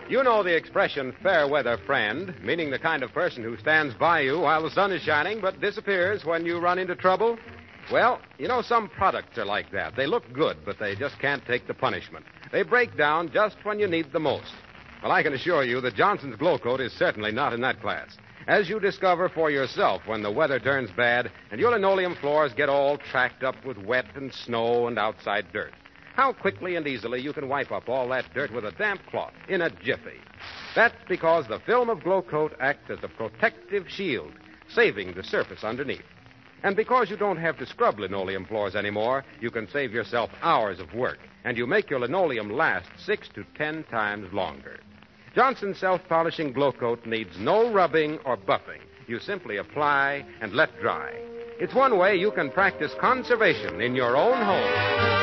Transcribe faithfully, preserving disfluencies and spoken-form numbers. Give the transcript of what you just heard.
You know the expression fair weather friend, meaning the kind of person who stands by you while the sun is shining but disappears when you run into trouble? Well, you know, some products are like that. They look good, but they just can't take the punishment. They break down just when you need the most. Well, I can assure you that Johnson's Glow Coat is certainly not in that class. As you discover for yourself when the weather turns bad and your linoleum floors get all tracked up with wet and snow and outside dirt. How quickly and easily you can wipe up all that dirt with a damp cloth in a jiffy. That's because the film of Glow Coat acts as a protective shield, saving the surface underneath. And because you don't have to scrub linoleum floors anymore, you can save yourself hours of work, and you make your linoleum last six to ten times longer. Johnson's self-polishing Glow Coat needs no rubbing or buffing. You simply apply and let dry. It's one way you can practice conservation in your own home.